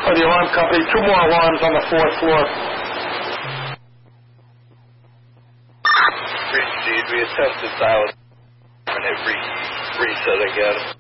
for the alarm company. 2 more alarms on the 4th floor. Indeed, we attempted dial and it reset again.